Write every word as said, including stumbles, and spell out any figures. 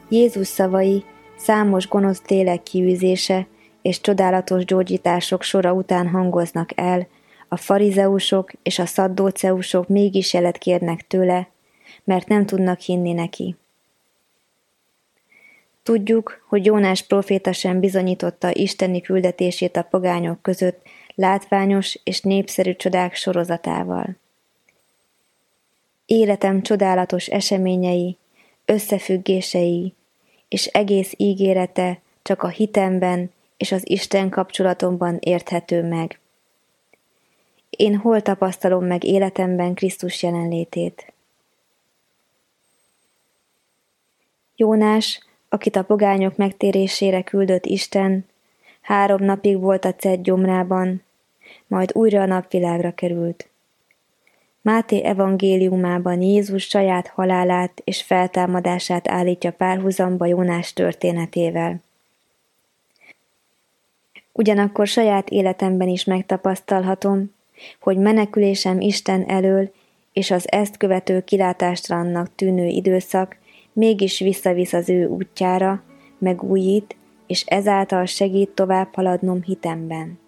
Jézus szavai, számos gonosz lélek kiűzése és csodálatos gyógyítások sora után hangoznak el, a farizeusok és a szaddóceusok mégis jelet kérnek tőle, mert nem tudnak hinni neki. Tudjuk, hogy Jónás próféta sem bizonyította isteni küldetését a pogányok között látványos és népszerű csodák sorozatával. Életem csodálatos eseményei, összefüggései és egész ígérete csak a hitemben és az Isten kapcsolatomban érthető meg. Én hol tapasztalom meg életemben Krisztus jelenlétét? Jónás, akit a pogányok megtérésére küldött Isten, három napig volt a cedd gyomrában, majd újra a napvilágra került. Máté evangéliumában Jézus saját halálát és feltámadását állítja párhuzamba Jónás történetével. Ugyanakkor saját életemben is megtapasztalhatom, hogy menekülésem Isten elől és az ezt követő kilátástalannak tűnő időszak mégis visszavisz az ő útjára, megújít, és ezáltal segít tovább haladnom hitemben.